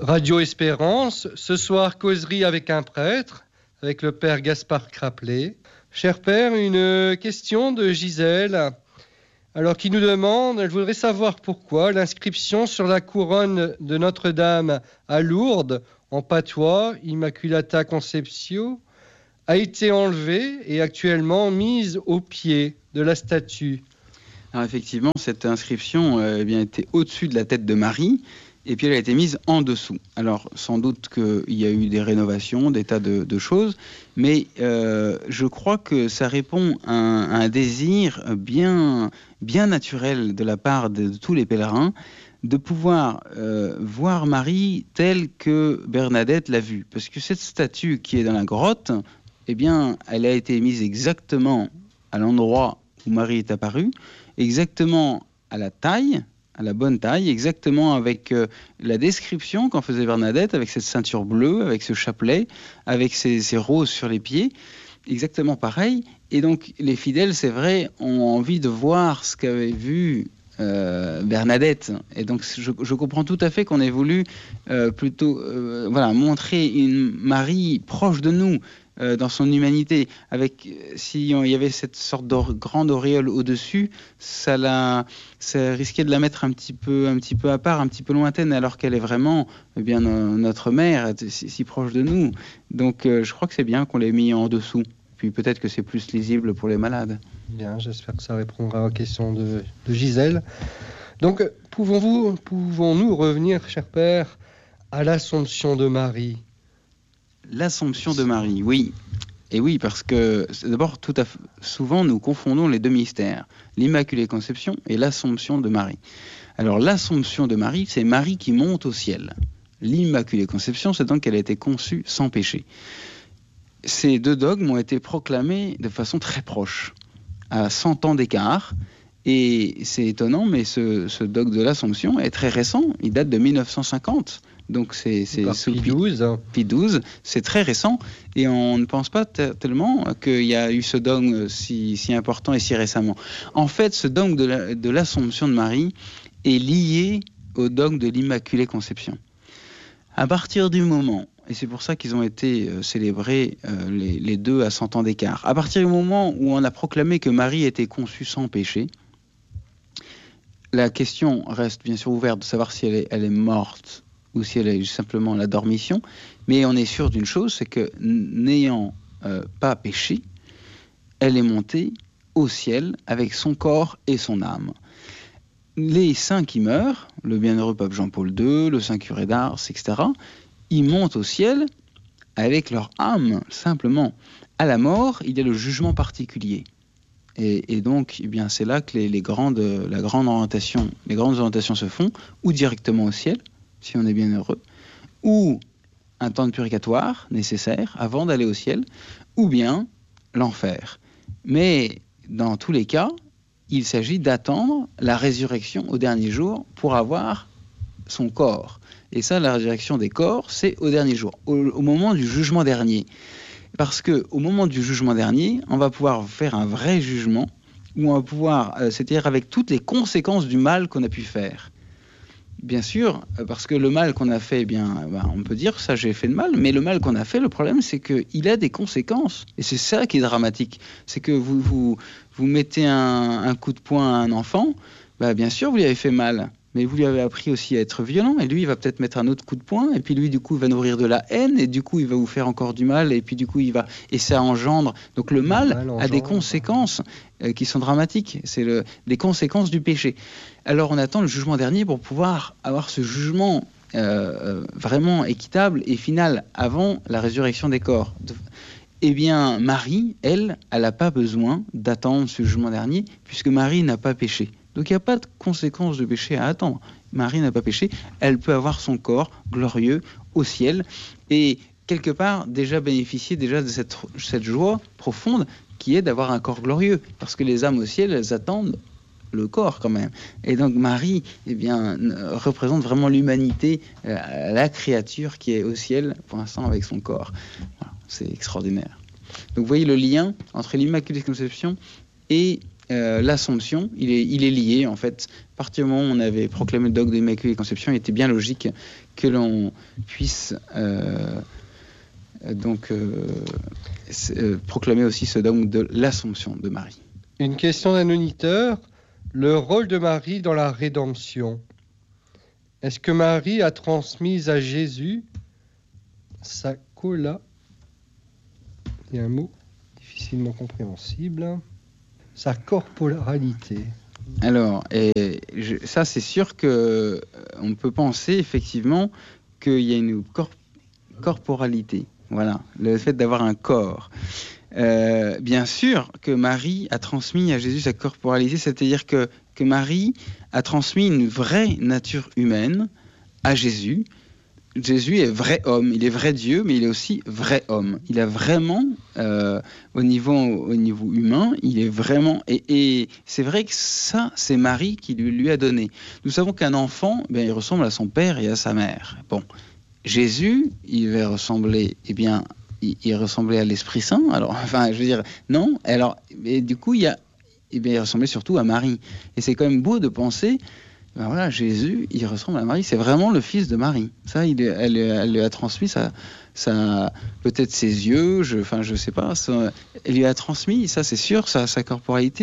Radio Espérance, ce soir causerie avec un prêtre, avec le père Gaspard Craplet. Cher père, une question de Gisèle, alors qui nous demande, elle voudrait savoir pourquoi l'inscription sur la couronne de Notre-Dame à Lourdes, en patois, Immaculata Conceptio, a été enlevée et actuellement mise au pied de la statue. Alors effectivement, cette inscription était au-dessus de la tête de Marie, et puis elle a été mise en dessous. Alors sans doute qu'il y a eu des rénovations, des tas de choses, mais je crois que ça répond à un désir bien naturel de la part de tous les pèlerins, de pouvoir voir Marie telle que Bernadette l'a vue. Parce que cette statue qui est dans la grotte, elle a été mise exactement à l'endroit où Marie est apparue, exactement à la bonne taille, exactement avec la description qu'en faisait Bernadette, avec cette ceinture bleue, avec ce chapelet, avec ces roses sur les pieds, exactement pareil. Et donc les fidèles, c'est vrai, ont envie de voir ce qu'avait vu Bernadette. Et donc je comprends tout à fait qu'on ait voulu montrer une Marie proche de nous, dans son humanité, avec s'il y avait cette sorte de grande auréole au-dessus, ça risquait de la mettre un petit peu à part, un petit peu lointaine, alors qu'elle est vraiment notre mère, si proche de nous. Donc je crois que c'est bien qu'on l'ait mis en dessous. Puis peut-être que c'est plus lisible pour les malades. Bien, j'espère que ça répondra aux questions de Gisèle. Donc pouvons-nous revenir, cher père, à l'Assomption de Marie? L'Assomption de Marie, oui. Et oui, parce que d'abord, souvent, nous confondons les deux mystères, l'Immaculée Conception et l'Assomption de Marie. Alors, l'Assomption de Marie, c'est Marie qui monte au ciel. L'Immaculée Conception, c'est donc qu'elle a été conçue sans péché. Ces deux dogmes ont été proclamés de façon très proche, à 100 ans d'écart. Et c'est étonnant, mais ce dogme de l'Assomption est très récent. Il date de 1950. Donc c'est sous Pie XII, c'est très récent, et on ne pense pas tellement qu'il y a eu ce dogme si important et si récemment. En fait, ce dogme de l'Assomption de Marie est lié au dogme de l'Immaculée Conception. À partir du moment, et c'est pour ça qu'ils ont été célébrés les deux à 100 ans d'écart, à partir du moment où on a proclamé que Marie était conçue sans péché, la question reste bien sûr ouverte de savoir si elle est morte ou si elle a eu simplement la dormition, mais on est sûr d'une chose, c'est que n'ayant pas péché, elle est montée au ciel avec son corps et son âme. Les saints qui meurent, le bienheureux pape Jean-Paul II, le saint curé d'Ars, etc., ils montent au ciel avec leur âme, simplement. À la mort, il y a le jugement particulier. Et donc, c'est là que les grandes orientations se font, ou directement au ciel, si on est bien heureux, ou un temps de purgatoire nécessaire avant d'aller au ciel, ou bien l'enfer. Mais dans tous les cas, il s'agit d'attendre la résurrection au dernier jour pour avoir son corps. Et ça, la résurrection des corps, c'est au dernier jour, au moment du jugement dernier. Parce qu'au moment du jugement dernier, on va pouvoir faire un vrai jugement, où on va pouvoir, c'est-à-dire avec toutes les conséquences du mal qu'on a pu faire. Bien sûr, parce que le mal qu'on a fait, on peut dire ça, j'ai fait de mal, mais le mal qu'on a fait, le problème, c'est qu'il a des conséquences. Et c'est ça qui est dramatique. C'est que vous mettez un coup de poing à un enfant, bien sûr, vous lui avez fait mal, mais vous lui avez appris aussi à être violent, et lui, il va peut-être mettre un autre coup de poing, et puis lui, du coup, il va nourrir de la haine, et du coup, il va vous faire encore du mal, et puis du coup, et ça engendre. Donc le mal a des conséquences qui sont dramatiques. C'est des conséquences du péché. Alors on attend le jugement dernier pour pouvoir avoir ce jugement vraiment équitable et final avant la résurrection des corps. Marie, elle n'a pas besoin d'attendre ce jugement dernier, puisque Marie n'a pas péché. Donc il n'y a pas de conséquences de péché à attendre. Marie n'a pas péché, elle peut avoir son corps glorieux au ciel et quelque part déjà bénéficier déjà de cette joie profonde qui est d'avoir un corps glorieux. Parce que les âmes au ciel, elles attendent le corps quand même. Et donc Marie représente vraiment l'humanité, la créature qui est au ciel pour l'instant avec son corps. Voilà, c'est extraordinaire. Donc vous voyez le lien entre l'Immaculée Conception et l'Assomption, il est lié en fait. À partir du moment où on avait proclamé le dogme de l'Immaculée Conception, il était bien logique que l'on puisse proclamer aussi ce dogme de l'Assomption de Marie. Une question d'un auditeur. Le rôle de Marie dans la rédemption. Est-ce que Marie a transmis à Jésus sa cola, il y a un mot difficilement compréhensible, sa corporalité? Alors, ça c'est sûr que on peut penser effectivement qu'il y a une corporalité. Voilà, le fait d'avoir un corps. Bien sûr que Marie a transmis à Jésus sa corporalité, c'est-à-dire que Marie a transmis une vraie nature humaine à Jésus. Jésus est vrai homme, il est vrai Dieu, mais il est aussi vrai homme. Il a vraiment, au niveau humain, il est vraiment... Et c'est vrai que ça, c'est Marie qui lui a donné. Nous savons qu'un enfant, il ressemble à son père et à sa mère. Bon, Jésus, il va ressembler, il ressemblait à l'Esprit Saint. Alors, enfin, je veux dire, non. Alors, et du coup, il ressemblait surtout à Marie. Et c'est quand même beau de penser, voilà, Jésus, il ressemble à Marie. C'est vraiment le fils de Marie. Ça, elle lui a transmis peut-être ses yeux, je sais pas. Elle lui a transmis, ça c'est sûr, sa corporalité.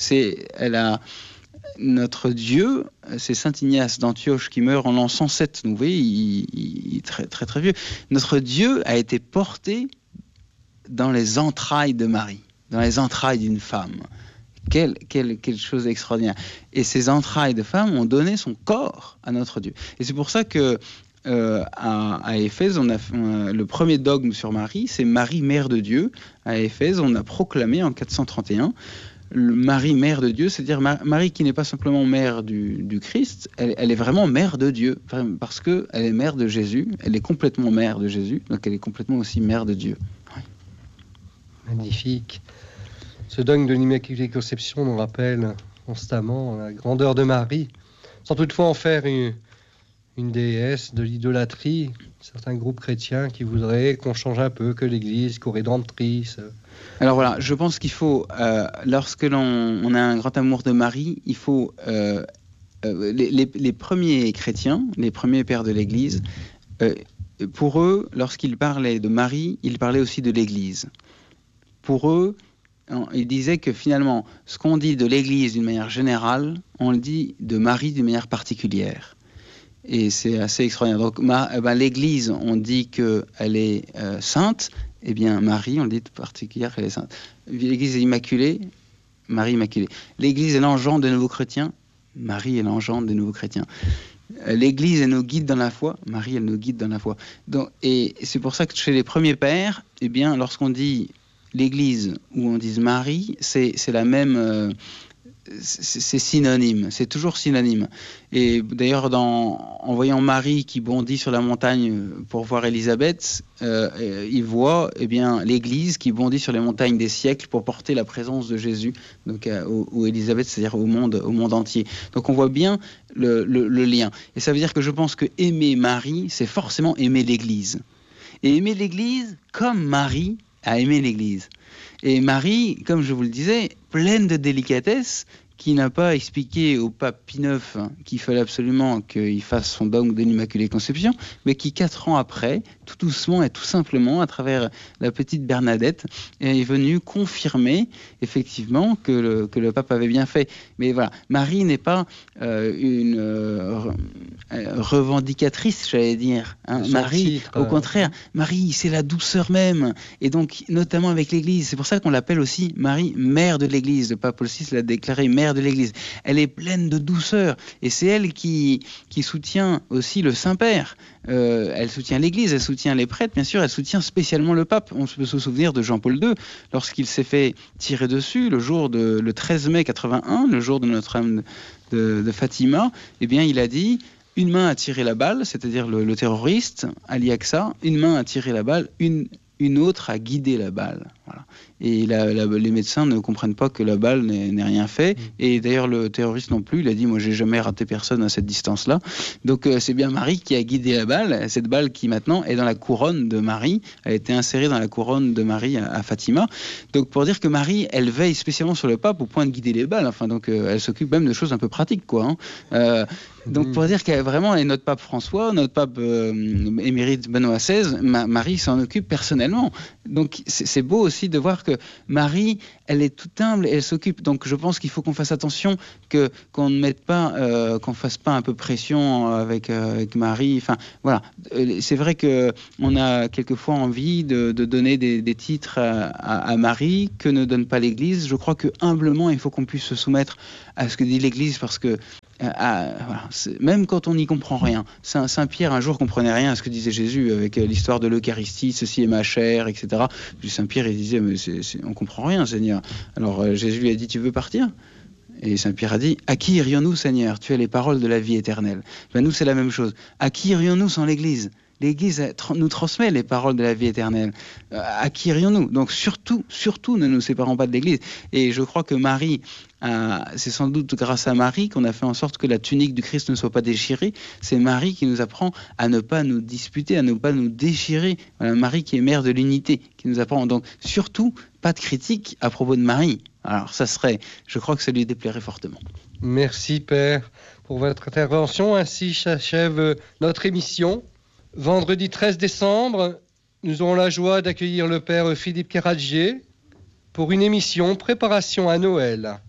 Notre Dieu, c'est Saint Ignace d'Antioche qui meurt en l'an 107. Vous voyez, il est très, très, très vieux. Notre Dieu a été porté dans les entrailles de Marie, dans les entrailles d'une femme. Quelle chose extraordinaire. Et ces entrailles de femme ont donné son corps à notre Dieu. Et c'est pour ça que à Éphèse, le premier dogme sur Marie, c'est Marie, mère de Dieu. À Éphèse, on a proclamé en 431 Marie, mère de Dieu, c'est-à-dire Marie qui n'est pas simplement mère du Christ, elle est vraiment mère de Dieu, parce qu'elle est mère de Jésus, elle est complètement mère de Jésus, donc elle est complètement aussi mère de Dieu. Oui. Magnifique. Ce dogme de l'Immaculée Conception nous rappelle constamment la grandeur de Marie, sans toutefois en faire une déesse de l'idolâtrie. Certains groupes chrétiens qui voudraient qu'on change un peu, que l'Église co-rédemptrice. Alors voilà, je pense qu'il faut, lorsque l'on a un grand amour de Marie, il faut les premiers chrétiens, les premiers pères de l'Église, pour eux, lorsqu'ils parlaient de Marie, ils parlaient aussi de l'Église. Pour eux, ils disaient que finalement, ce qu'on dit de l'Église d'une manière générale, on le dit de Marie d'une manière particulière. Et c'est assez extraordinaire. Donc l'Église, on dit qu'elle est sainte. Eh bien, Marie, on dit de particulière qu'elle est sainte. L'Église est immaculée, Marie immaculée. L'Église est l'engendre des nouveaux chrétiens, Marie est l'engendre des nouveaux chrétiens. L'Église, elle nous guide dans la foi, Marie, elle nous guide dans la foi. Donc, et c'est pour ça que chez les premiers pères, eh bien, lorsqu'on dit l'Église ou on dit Marie, c'est la même... c'est synonyme, c'est toujours synonyme. Et d'ailleurs, en voyant Marie qui bondit sur la montagne pour voir Élisabeth, il voit l'Église qui bondit sur les montagnes des siècles pour porter la présence de Jésus, donc au Élisabeth, c'est-à-dire au monde entier. Donc on voit bien le lien. Et ça veut dire que je pense que aimer Marie, c'est forcément aimer l'Église. Et aimer l'Église comme Marie a aimé l'Église. Et Marie, comme je vous le disais, pleine de délicatesse, qui n'a pas expliqué au pape Pie IX qu'il fallait absolument qu'il fasse son dogme de l'Immaculée Conception, mais qui 4 ans après, tout doucement et tout simplement, à travers la petite Bernadette, est venu confirmer effectivement que le pape avait bien fait. Mais voilà, Marie n'est pas une revendicatrice, j'allais dire. Marie, au contraire, Marie, c'est la douceur même, et donc notamment avec l'Église. C'est pour ça qu'on l'appelle aussi Marie, mère de l'Église. Le pape Paul VI l'a déclaré mère de l'Église. Elle est pleine de douceur, et c'est elle qui soutient aussi le Saint-Père. Elle soutient l'Église, elle soutient les prêtres, bien sûr, elle soutient spécialement le pape. On peut se souvenir de Jean-Paul II, lorsqu'il s'est fait tirer dessus le 13 mai 81, le jour de Notre-Dame de Fatima, eh bien il a dit: une main a tiré la balle, c'est-à-dire le terroriste Ali Aqsa, une main a tiré la balle, une autre a guidé la balle. Voilà. Et les médecins ne comprennent pas que la balle n'ait rien fait. Et d'ailleurs, le terroriste non plus, il a dit, moi, j'ai jamais raté personne à cette distance-là. Donc, c'est bien Marie qui a guidé la balle. Cette balle qui, maintenant, est dans la couronne de Marie. Elle a été insérée dans la couronne de Marie à Fatima. Donc, pour dire que Marie, elle veille spécialement sur le pape au point de guider les balles. Enfin, donc, elle s'occupe même de choses un peu pratiques, quoi. Donc, pour dire qu'elle vraiment est notre pape François, notre pape émérite Benoît XVI, Marie s'en occupe personnellement. Donc, c'est beau aussi de voir que Marie, elle est toute humble et elle s'occupe. Donc, je pense qu'il faut qu'on fasse attention qu'on ne mette pas, qu'on fasse pas un peu pression avec Marie. Enfin, voilà. C'est vrai que on a quelquefois envie de donner des titres à Marie que ne donne pas l'Église. Je crois que humblement, il faut qu'on puisse se soumettre à ce que dit l'Église, parce que voilà, même quand on n'y comprend rien. Saint Pierre un jour comprenait rien à ce que disait Jésus avec l'histoire de l'Eucharistie, ceci est ma chair, etc. Puis Saint Pierre, il disait, mais on comprend rien, Seigneur. Alors Jésus lui a dit, tu veux partir ? Et Saint Pierre a dit, à qui irions-nous, Seigneur ? Tu as les paroles de la vie éternelle. Ben, nous, c'est la même chose. À qui irions-nous sans l'Église ? L'Église nous transmet les paroles de la vie éternelle. À qui irions-nous ? Donc surtout, ne nous séparons pas de l'Église. Et je crois que Marie, c'est sans doute grâce à Marie qu'on a fait en sorte que la tunique du Christ ne soit pas déchirée. C'est Marie qui nous apprend à ne pas nous disputer, à ne pas nous déchirer. Voilà, Marie qui est mère de l'unité, qui nous apprend. Donc surtout, pas de critique à propos de Marie. Alors je crois que ça lui déplairait fortement. Merci Père pour votre intervention. Ainsi s'achève notre émission. Vendredi 13 décembre, nous aurons la joie d'accueillir le Père Philippe Caradjier pour une émission Préparation à Noël.